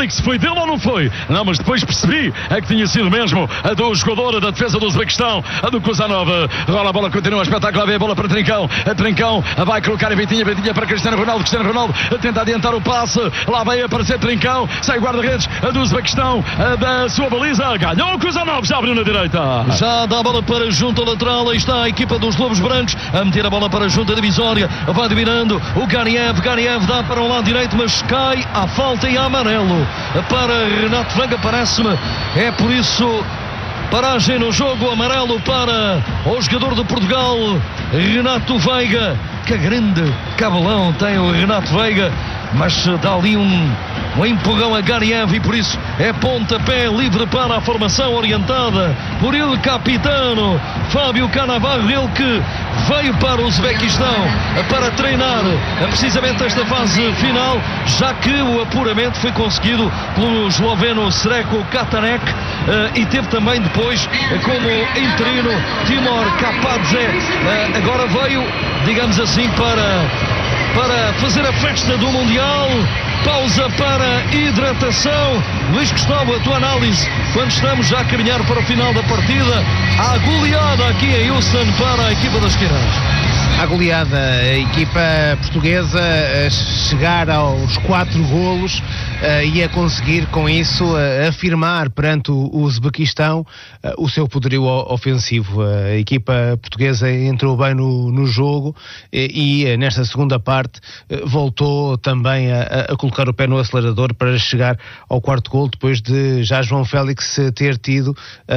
Félix, foi dele ou não foi? Não, mas depois percebi que tinha sido mesmo a do jogador da defesa do Uzbequistão, a do Kuzanov. Rola a bola, continua espetacular, vem a bola para Trincão. A Trincão vai colocar em Vitinha para Cristiano Ronaldo tenta adiantar o passe, lá vai aparecer Trincão, sai guarda-redes do Uzbequistão, da sua baliza, ganhou o Kuzanov, já abriu na direita. Já dá a bola para junto ao lateral, aí está a equipa dos Lobos Brancos, a meter a bola para junto a divisória, vai dominando o Gariev dá para o lado direito, mas cai à falta e a amarelo para Renato Veiga, parece-me, é por isso paragem no jogo, amarelo para o jogador de Portugal, Renato Veiga. Que grande cabelão tem o Renato Veiga, mas dá ali um empurrão a Gariev e por isso é pontapé livre para a formação orientada por ele, capitano Fábio Cannavaro, ele que veio para o Uzbequistão para treinar precisamente esta fase final, já que o apuramento foi conseguido pelo esloveno Sreko Katanek e teve também depois como interino Timor Kapadze. Agora veio, digamos assim, para fazer a festa do Mundial. Pausa para hidratação. Luís Gustavo, a tua análise quando estamos já a caminhar para o final da partida. Há goleada aqui em Houston para a equipa das Quinas. A goleada, a equipa portuguesa a chegar aos 4 golos e a conseguir com isso afirmar perante o Uzbequistão o seu poderio ofensivo. A equipa portuguesa entrou bem no jogo e nesta segunda parte voltou também a colocar o pé no acelerador para chegar ao 4º golo, depois de já João Félix ter tido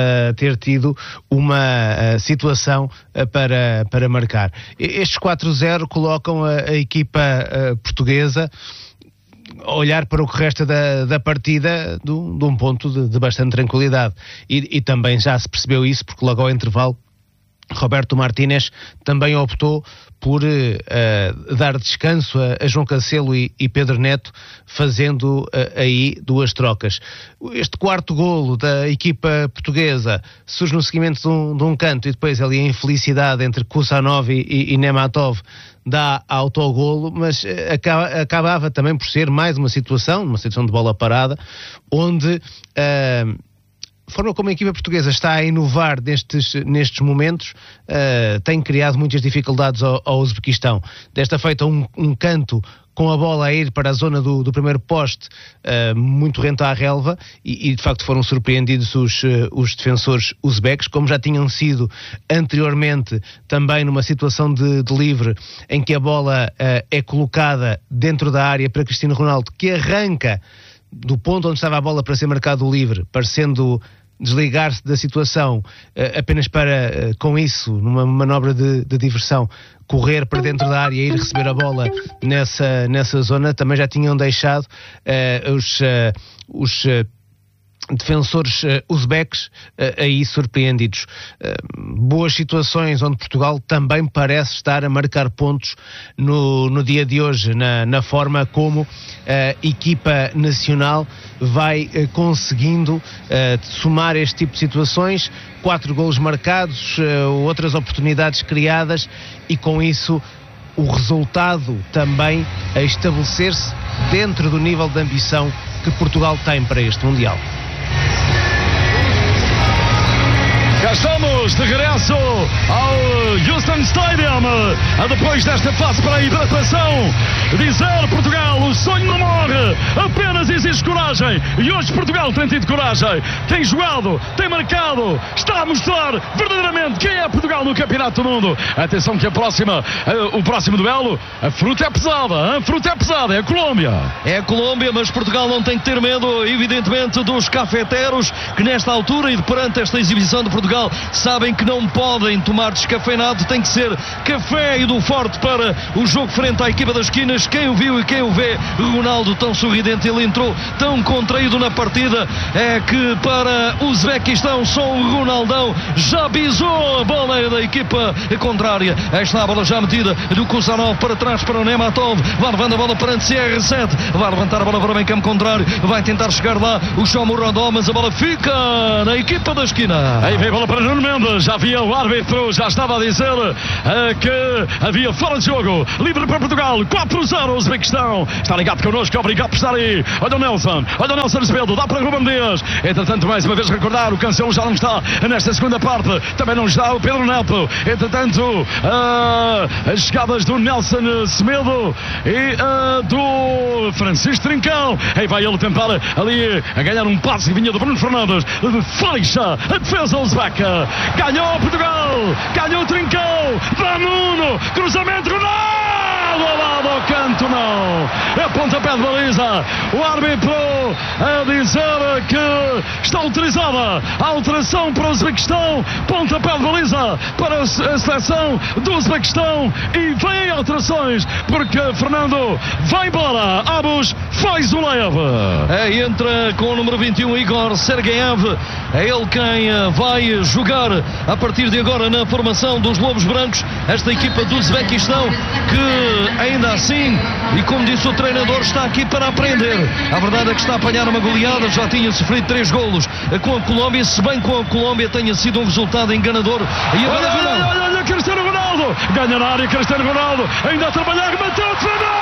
uma situação para marcar. Estes 4-0 colocam a equipa portuguesa a olhar para o que resta da partida de um ponto de bastante tranquilidade. E também já se percebeu isso, porque logo ao intervalo Roberto Martínez também optou por dar descanso a João Cancelo e Pedro Neto, fazendo aí 2 trocas. Este 4º golo da equipa portuguesa surge no seguimento de um canto e depois ali a infelicidade entre Kusanov e Nematov dá autogolo, mas acabava também por ser mais uma situação de bola parada, onde a forma como a equipa portuguesa está a inovar nestes momentos tem criado muitas dificuldades ao Uzbequistão. Desta feita um canto com a bola a ir para a zona do primeiro poste, muito rente à relva, e de facto foram surpreendidos os defensores uzbeques, como já tinham sido anteriormente também numa situação de livre, em que a bola é colocada dentro da área para Cristiano Ronaldo, que arranca do ponto onde estava a bola para ser marcado o livre, parecendo desligar-se da situação apenas para, com isso, numa manobra de diversão, correr para dentro da área e ir receber a bola nessa zona. Também já tinham deixado os defensores uzbeques aí surpreendidos. Boas situações onde Portugal também parece estar a marcar pontos no dia de hoje, na forma como a equipa nacional vai conseguindo somar este tipo de situações. 4 golos marcados, outras oportunidades criadas, e com isso o resultado também a estabelecer-se dentro do nível de ambição que Portugal tem para este Mundial. Já estamos de regresso ao Houston Stadium, depois desta fase para a hidratação. Dizer Portugal, o sonho não morre, apenas exige coragem, e hoje Portugal tem tido coragem, tem jogado, tem marcado, está a mostrar verdadeiramente quem é Portugal no Campeonato do Mundo. Atenção que o próximo duelo, a fruta é pesada, é a Colômbia. É a Colômbia, mas Portugal não tem que ter medo, evidentemente, dos cafeteros, que nesta altura e perante esta exibição de Portugal sabem que não podem tomar descafeinado, tem que ser café e do forte para o jogo frente à equipa das Quinas. Quem o viu e quem o vê, Ronaldo tão sorridente, ele entrou tão contraído na partida, é que para o Uzbequistão só o Ronaldão já bisou a bola da equipa contrária. Aí está a bola já metida do Kusanov para trás para o Nematov, vai levando a bola perante CR7, vai levantar a bola para o meio campo contrário, vai tentar chegar lá o Shomurodó, mas a bola fica na equipa da esquina. Aí vem a bola para Nuno Mendes, já havia o árbitro, já estava a dizer que havia fora de jogo, livre para Portugal, 4-0 4-0 o Uzbequistão. Está ligado connosco, obrigado por estar aí. Olha o Nelson Semedo, dá para Ruben Dias. Entretanto, mais uma vez recordar, o Cancelo já não está nesta segunda parte, também não está o Pedro Neto. Entretanto, as chegadas do Nelson Semedo e do Francisco Trincão. Aí vai ele tentar ali a ganhar um passe que vinha do Bruno Fernandes. Fecha a defesa uzbeca. Ganhou Portugal, ganhou Trincão, dá Nuno, cruzamento, Ronaldo ao lado ao canto, não. É pontapé de baliza. O árbitro a dizer que está autorizada a alteração para o Uzbequistão. Pontapé de baliza para a seleção do Uzbequistão. E vem alterações porque Fernando vai embora. Abus faz o leve. Entra com o número 21 Igor Sergeyev. É ele quem vai jogar a partir de agora na formação dos Lobos Brancos. Esta equipa do Uzbequistão que ainda assim, e como disse o treinador, está aqui para aprender. A verdade é que está a apanhar uma goleada, já tinha sofrido 3 golos com a Colômbia, se bem com a Colômbia tenha sido um resultado enganador. E agora olha, Cristiano Ronaldo, ganha na área, Cristiano Ronaldo, ainda a trabalhar, bateu,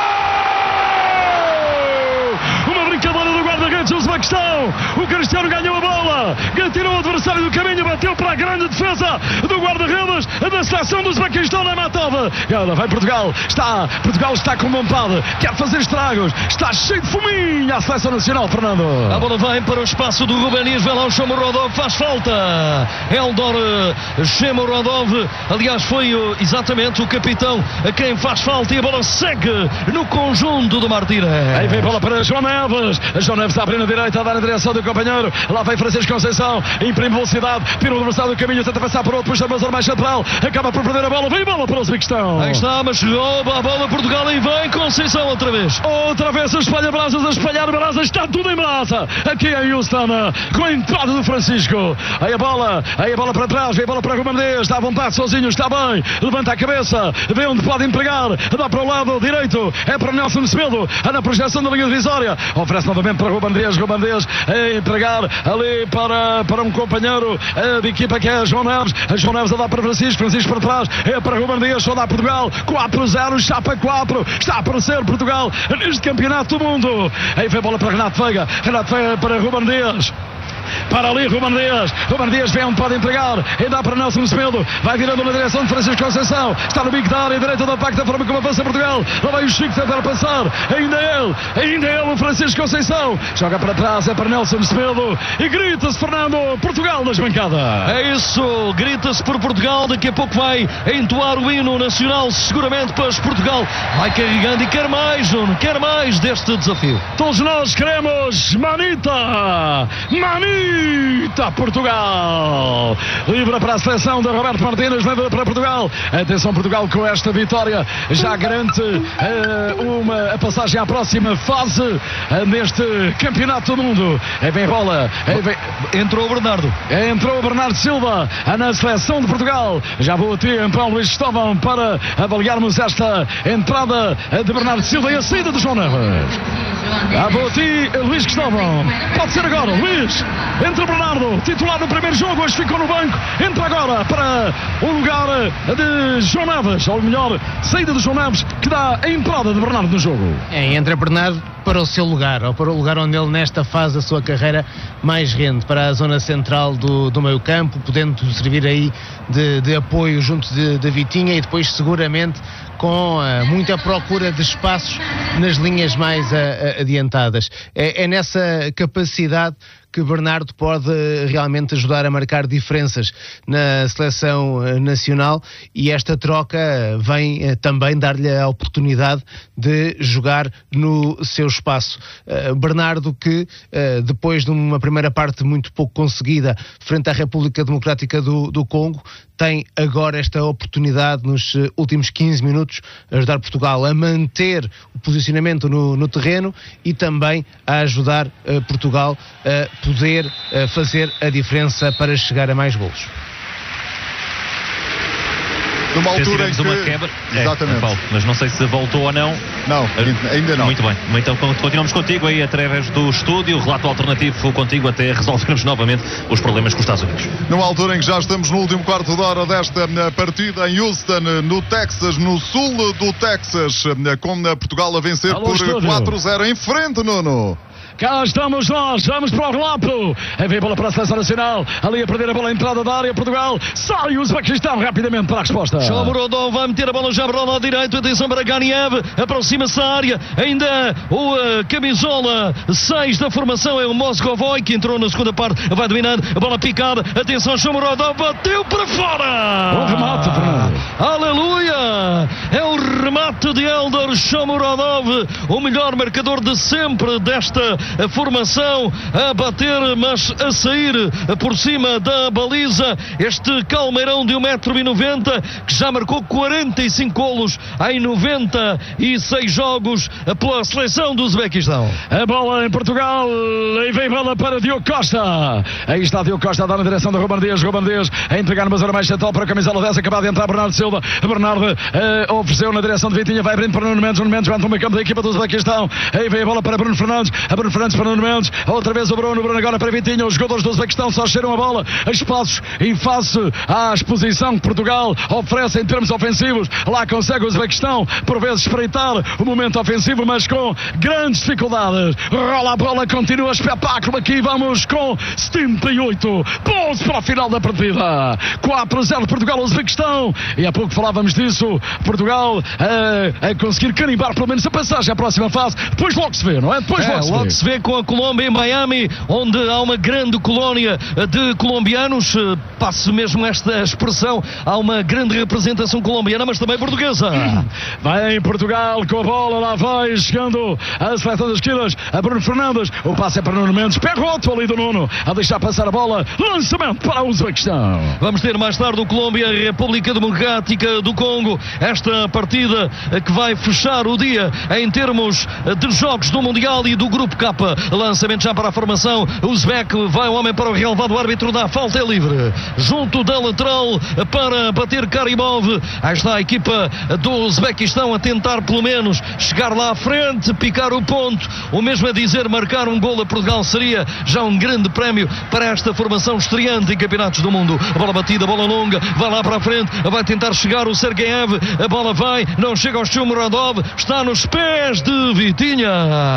uma brincadeira do guarda-redes do Uzbequistão. O Cristiano ganhou a bola, tirou o adversário do caminho, bateu para a grande defesa do guarda-redes da seleção do Uzbequistão, na Matova. Agora vai Portugal está com vontade, quer fazer estragos, está cheio de fominha a seleção nacional, Fernando. A bola vai para o espaço do Rubenis, vai lá o Shomurodov, faz falta. Eldor Shomurodov, aliás foi exatamente o capitão a quem faz falta, e a bola segue no conjunto do Martínez. Aí vem a bola para João Neves. João Neves abre na direita, a dar na direção do companheiro. Lá vem Francisco Conceição, imprime velocidade, tira o adversário do caminho, tenta passar por outro, puxa a mais central, acaba por perder a bola, vem bola para o Uzbequistão. Aí está, mas rouba a bola Portugal e vem Conceição outra vez. Outra vez a espalhar brasas, está tudo em brasa. Aqui em Houston, com a entrada do Francisco. Aí a bola para trás, vem a bola para Ruben Dias, está à vontade sozinho, está bem, levanta a cabeça, vê onde pode empregar, dá para o lado direito, é para Nelson Semedo, na projeção da linha divisória, oferece novamente para Ruben Dias a entregar ali para um companheiro de equipa que é João Neves. João Neves a dar para Francisco para trás, é para Ruben Dias, só dá Portugal, 4-0, chapa 4, está a aparecer Portugal neste campeonato do mundo. Aí vem a bola para Renato Veiga para Ruben Dias. Para ali Ruben Dias vem onde pode entregar, e dá para Nelson Semedo, vai virando na direção de Francisco Conceição, está no bico da área direita do ataque, da forma como avança Portugal. Lá vai o Chico tentar passar, ainda ele o Francisco Conceição, joga para trás, é para Nelson Semedo, e grita-se Fernando, Portugal nas bancadas. É isso, grita-se por Portugal, daqui a pouco vai entoar o hino nacional, seguramente para Portugal, vai carregando e quer mais deste desafio. Todos nós queremos Manita Portugal, livre para a seleção de Roberto Martínez, livre para Portugal. Atenção, Portugal com esta vitória já garante a passagem à próxima fase neste campeonato do mundo. Vem bola, entrou o Bernardo Silva na seleção de Portugal. Já vou a ti, então, Luís Cristóvão, para avaliarmos esta entrada de Bernardo Silva e a saída de João Neves. Já vou a ti, Luís Cristóvão, pode ser agora, Luís. Entra o Bernardo, titular no primeiro jogo, hoje ficou no banco, entra agora para o lugar de João Neves, ou melhor, saída de João Neves, que dá a entrada de Bernardo no jogo. Entra Bernardo para o seu lugar, ou para o lugar onde ele nesta fase da sua carreira mais rende, para a zona central do meio campo, podendo servir aí de apoio junto de Vitinha, e depois seguramente com muita procura de espaços nas linhas mais adiantadas. É nessa capacidade que Bernardo pode realmente ajudar a marcar diferenças na seleção nacional, e esta troca vem também dar-lhe a oportunidade de jogar no seu espaço. Bernardo que depois de uma primeira parte muito pouco conseguida frente à República Democrática do Congo, tem agora esta oportunidade nos últimos 15 minutos ajudar Portugal a manter o posicionamento no terreno, e também a ajudar Portugal a poder fazer a diferença para chegar a mais golos. numa altura em que... uma quebra. Exatamente. Paulo, mas não sei se voltou ou não. Não, ainda não. Muito bem. Então continuamos contigo aí através do estúdio, relato alternativo contigo até resolvermos novamente os problemas com os Estados Unidos. Numa altura em que já estamos no último quarto de hora desta partida em Houston, no Texas, no sul do Texas, com Portugal a vencer por 4-0 em frente, Nuno. Cá estamos nós, vamos para o relato. Vem a bola para a Seleção Nacional. Ali a perder a bola, a entrada da área. Portugal sai o Uzbequistão rapidamente para a resposta. Shomurodov vai meter a bola já para o lado direito. Atenção para Ganiev, aproxima-se da área. Ainda o camisola 6 da formação é o Moscovoy, que entrou na segunda parte. Vai dominando, a bola picada. Atenção, Shomurodov bateu para fora. O remate, Fernando. Aleluia! É o remate de Eldar Shomurodov, o melhor marcador de sempre desta formação, a bater, mas a sair por cima da baliza. Este calmeirão de 1,90 m, que já marcou 45 golos em 96 jogos pela seleção do Uzbequistão. A bola em Portugal, e vem bola para Diogo Costa. Aí está Diogo Costa a dar na direção da Ruben Dias. Ruben Dias a entregar numa zona mais central para a camisola 10, acabado de entrar Bernardo Silva. Bernardo ofereceu na direção de Vitinha, vai abrindo para Nuno Mendes. Nuno Mendes vai no meio campo da equipa do Uzbequistão. Aí vem a bola para Bruno Fernandes. A Bruno Fernandes para Nuno Mendes, outra vez o Bruno agora para Vitinha. Os jogadores do Uzbequistão só cheiram a bola a espaços em face à exposição que Portugal oferece em termos ofensivos. Lá consegue o Uzbequistão por vezes espreitar o momento ofensivo, mas com grandes dificuldades. Rola a bola, continua o espetáculo aqui, vamos com 78 pontos para a final da partida. 4-0 Portugal ao Uzbequistão, e há pouco falávamos disso. Portugal a conseguir carimbar pelo menos a passagem à próxima fase. Depois logo se vê, não é? Depois logo se vê com a Colômbia em Miami, onde há uma grande colónia de colombianos. Passo mesmo esta expressão, há uma grande representação colombiana, mas também portuguesa. Vai em Portugal com a bola, lá vai chegando a seleção das esquinas, a Bruno Fernandes. O passe é para Nuno Mendes, perroto ali do Nuno a deixar passar a bola, lançamento para o Uzbequistão. Vamos ter mais tarde o Colômbia, República Democrática do Congo, esta partida que vai fechar o dia em termos de jogos do Mundial e do Grupo K. Lançamento já para a formação. O Uzbek vai o homem para o relevado, o árbitro dá falta, é livre junto da lateral para bater Karimov. Aí está a equipa do Uzbequistão a tentar pelo menos chegar lá à frente, picar o ponto. O mesmo a dizer, marcar um gol a Portugal seria já um grande prémio para esta formação estreante em campeonatos do mundo. A bola batida, a bola longa, vai lá para a frente, vai tentar chegar o Sergeyev. A bola vai, não chega ao Shomurodov, está nos pés de Vitinha.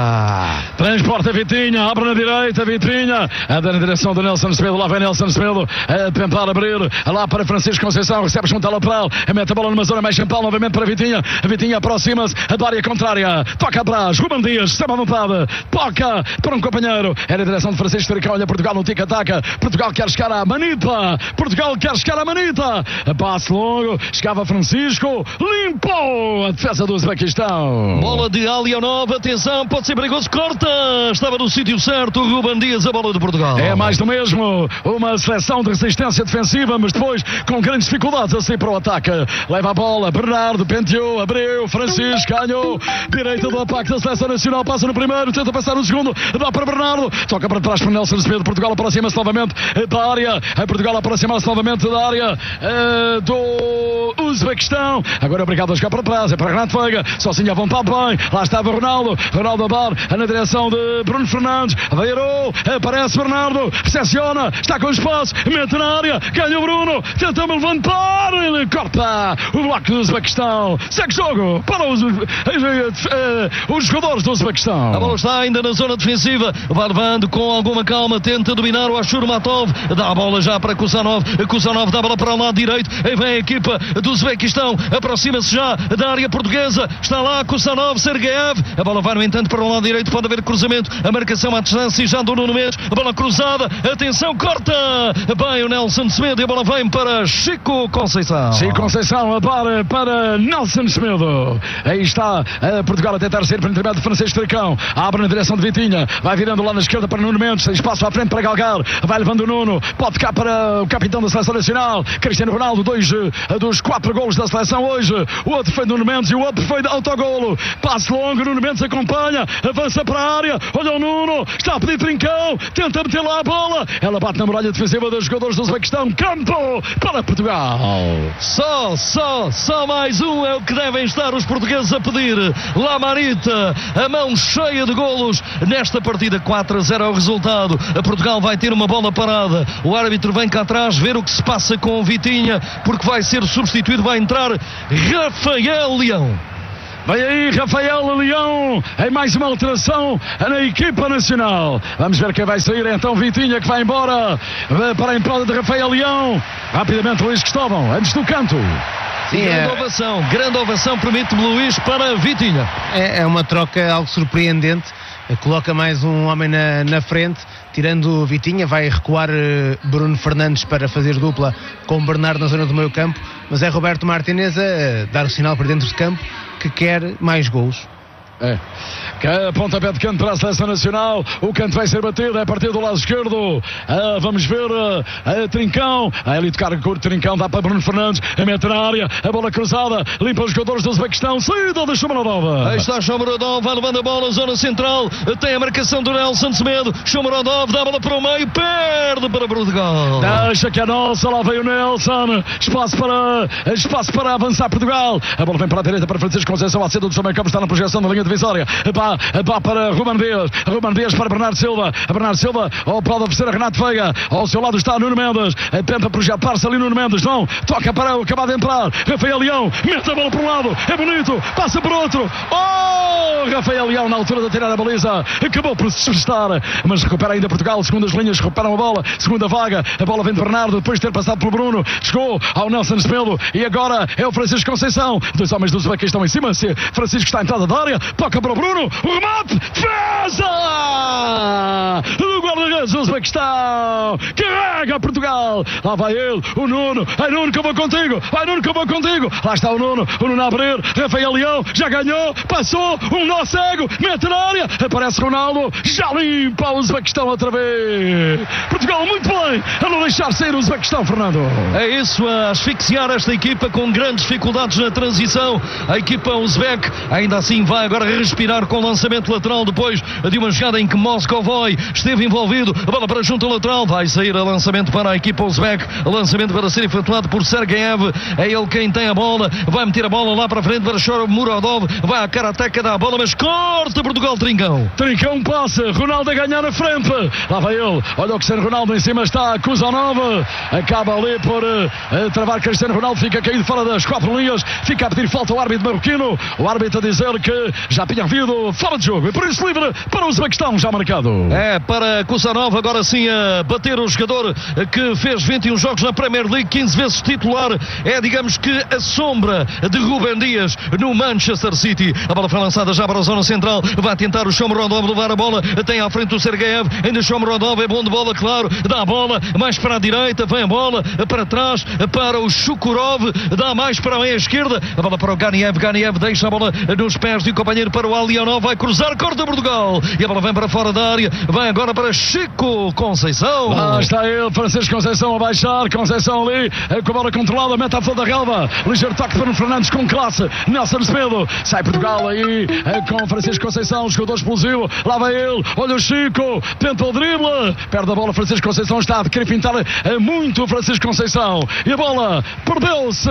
Transporta Vitinha, abre na direita, Vitinha a dar na direção do Nelson Semedo. Lá vem Nelson Semedo a tentar abrir lá para Francisco Conceição, recebe junto à lateral, mete a bola numa zona mais central novamente para Vitinha. A Vitinha aproxima-se da área contrária, toca atrás, Ruben Dias, sempre à vontade, toca para um companheiro, é na direção de Francisco Tricão. Olha Portugal no tic-tac, Portugal quer chegar à manita, Portugal quer chegar à manita, passe longo, chegava Francisco, limpou a defesa do Uzbequistão. Bola de Alionov, atenção, pode ser perigoso, corta, estava no sítio certo, Ruben Dias, a bola de Portugal. É mais do mesmo, uma seleção de resistência defensiva, mas depois com grandes dificuldades a sair para o ataque. Leva a bola, Bernardo, penteou, abriu, Francisco, ganhou, direita do ataque da Seleção Nacional, passa no primeiro, tenta passar no segundo, dá para Bernardo, toca para trás para Nelson Semedo. Portugal aproxima-se novamente da área, Portugal aproxima-se novamente da área do Uzbequistão. Agora obrigado a jogar para trás, é para Renato Veiga, sozinho à vontade, bem, lá estava Ronaldo a bar, na direção de Bruno Fernandes, virou, aparece Bernardo, recepciona, está com espaço, mete na área, ganha o Bruno, tenta levantar, ele corta o bloco do Uzbequistão. Segue jogo para os jogadores do Uzbequistão. A bola está ainda na zona defensiva, vai levando com alguma calma, tenta dominar o Ashurmatov, dá a bola já para Kusanov, dá a bola para o lado direito, aí vem a equipa do Uzbequistão, aproxima-se já da área portuguesa, está lá Kusanov, Sergeyev, a bola vai no entanto para o lado direito, pode haver cruzamento, a marcação à distância já do Nuno Mendes, a bola cruzada, atenção, corta bem o Nelson Semedo, e a bola vem para Chico Conceição. Chico Conceição a para Nelson Semedo. Aí está Portugal a tentar sair para o intermédio de Francisco Tricão, abre na direção de Vitinha, vai virando lá na esquerda para Nuno Mendes, tem espaço à frente para Galgar, vai levando o Nuno, pode ficar para o capitão da Seleção Nacional, Cristiano Ronaldo, 2 dos 4 golos da seleção hoje, o outro foi de Nuno Mendes e o outro foi de autogolo, passe longo, Nuno Mendes acompanha, avança para a área, olha o Nuno, está a pedir Trincão, tenta meter lá a bola, ela bate na muralha defensiva dos jogadores do Uzbequistão. Campo para Portugal. Só mais um é o que devem estar os portugueses a pedir. Lamarita, a mão cheia de golos nesta partida. 4-0 é o resultado. A Portugal vai ter uma bola parada. O árbitro vem cá atrás ver o que se passa com o Vitinha, porque vai ser substituído, vai entrar Rafael Leão. Vem aí Rafael Leão, em mais uma alteração na equipa nacional. Vamos ver quem vai sair. Então Vitinha, que vai embora para a entrada de Rafael Leão. Rapidamente Luís Cristóvão, antes do canto. Sim, grande ovação permite-me, Luís, para Vitinha. É uma troca algo surpreendente. Coloca mais um homem na frente, tirando o Vitinha, vai recuar Bruno Fernandes para fazer dupla com o Bernardo na zona do meio campo, mas é Roberto Martinez a dar o sinal para dentro de campo que quer mais golos. Pontapé de canto para a Seleção Nacional. O canto vai ser batido, é a partir do lado esquerdo. Vamos ver Trincão, ali de carga curto, Trincão dá para Bruno Fernandes, mete na área, a bola cruzada, limpa os jogadores do Uzbequistão, saída de Shomurodov. Aí está Shomurodov, vai levando a bola, zona central, tem a marcação do Nelson Semedo. Shomurodov dá a bola para o meio, perde para Portugal. Deixa que é nossa, lá veio o Nelson, espaço para avançar Portugal. A bola vem para a direita para Francisco Conceição, a cedo do seu meio campo, está na projeção da linha divisória. Vá para Ruben Dias para Bernardo Silva. Bernardo Silva pode oferecer a Renato Veiga. Ao seu lado está Nuno Mendes. Tenta projetar-se ali Nuno Mendes. Não, toca para o acabar de entrar Rafael Leão. Mete a bola para um lado. É bonito. Passa por outro. Rafael Leão na altura de tirar a baliza. Acabou por se despistar. Mas recupera ainda Portugal. Segundas linhas recuperam a bola. Segunda vaga. A bola vem de Bernardo. Depois de ter passado pelo Bruno. Chegou ao Nelson Semedo. E agora é o Francisco Conceição. Dois homens do Uzbequistão em cima. Francisco está à entrada da área. Toca para o Bruno. O remate, defesa do guarda-redes do Uzbequistão, carrega Portugal, lá vai ele, o Nuno, ai Nuno que eu vou contigo, lá está o Nuno a abrir, Rafael Leão, já ganhou, passou, um nó cego, mete na área, aparece Ronaldo, já limpa o Uzbequistão outra vez. Portugal muito bem, a não deixar sair o Uzbequistão, Fernando. É isso, a asfixiar esta equipa com grandes dificuldades na transição. A equipa uzbeque ainda assim vai agora respirar com o lançamento lateral depois de uma jogada em que Moscovoi esteve envolvido. A bola para junto lateral, vai sair a lançamento para a equipa uzbeque, lançamento para ser efetuado por Sergeyev, é ele quem tem a bola, vai meter a bola lá para frente para Shomurodov, vai à cara-teca da bola, mas corta Portugal. Trincão passa, Ronaldo a ganhar na frente, lá vai ele, olha o Cristiano Ronaldo em cima, está Kuzanov, acaba ali por travar Cristiano Ronaldo, fica caído fora das 4 linhas, fica a pedir falta ao árbitro marroquino, o árbitro a dizer que já tinha havido fora de jogo, e por isso livre para o Uzbequistão, já marcado. É para Kuzanov agora sim a bater o jogador que fez 21 jogos na Premier League, 15 vezes titular, é digamos que a sombra de Ruben Dias no Manchester City. A bola foi lançada já para a zona central, vai tentar o Shomurodov levar a bola, tem à frente o Sergeyev, ainda Shomurodov é bom de bola, claro, dá a bola mais para a direita, vem a bola para trás para o Shukurov, dá mais para a meia esquerda, a bola para o Ganiev deixa a bola nos pés do companheiro para o Alianov, vai cruzar, corta Portugal, e a bola vem para fora da área, vai agora para Chico Conceição. Lá está ele, Francisco Conceição a baixar, Conceição ali, com a bola controlada, mete à flor da relva, ligeiro toque para o Fernandes com classe, Nelson Semedo, sai Portugal aí, com Francisco Conceição, jogador explosivo, lá vai ele, olha o Chico, tenta o drible, perde a bola, Francisco Conceição está a querer pintar muito Francisco Conceição, e a bola perdeu-se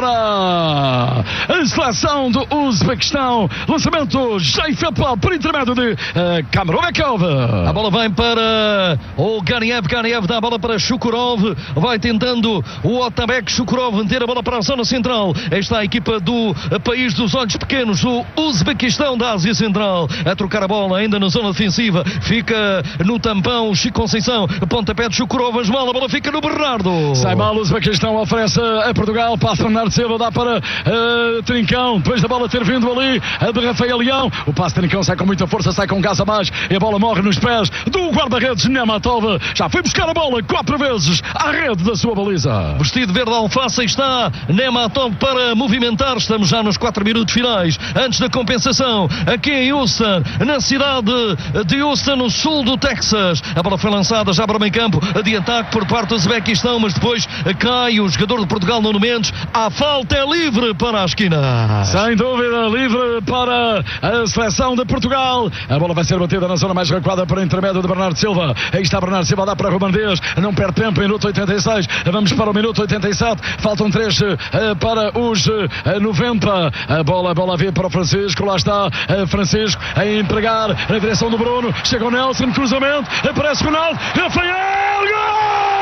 para a seleção do Uzbequistão, lançamento já efetuado por intermédio de Kamerovekov. A bola vem para o Ganiev dá a bola para Shukurov, vai tentando o Otabek, Shukurov meter a bola para a zona central. Esta é a equipa do país dos olhos pequenos, o Uzbequistão da Ásia Central, a trocar a bola ainda na zona defensiva, fica no tampão Chico Conceição, pontapé de Shukurov, mas mal, a bola fica no Bernardo. Sai mal, o Uzbequistão oferece a Portugal, passa Bernardo Silva, dá para Trincão, depois da bola ter vindo ali a de Rafael Leão, o passe de Trincão sai com muita força, sai com gás abaixo, e a bola morre nos pés do guarda-redes guarda-redes Nematov já foi buscar a bola 4 vezes à rede da sua baliza. Vestido verde alface está Nematov para movimentar. Estamos já nos 4 minutos finais, antes da compensação, aqui em Houston, na cidade de Houston, no sul do Texas. A bola foi lançada já para o meio campo de ataque por parte do Uzbequistão, mas depois cai o jogador de Portugal, Nuno Mendes. A falta é livre para a esquina. Sem dúvida, livre para a seleção de Portugal. A bola vai ser batida na zona mais recuada para o intermédio de Bernardo Silva. Aí está Bernardo Silva, dá para Ruben Dias, não perde tempo, minuto 86. Vamos para o minuto 87, faltam 3 para os 90. A bola vem para o Francisco, lá está Francisco a entregar na direção do Bruno. Chega o Nelson, cruzamento, aparece o Ronaldo, Rafael, gol!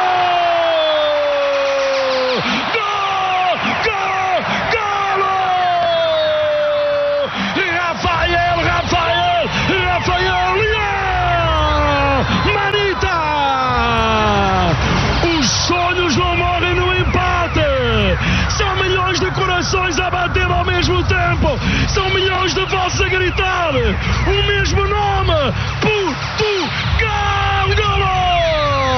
Corações a bater ao mesmo tempo, são milhões de vozes a gritar o mesmo nome, Portugal!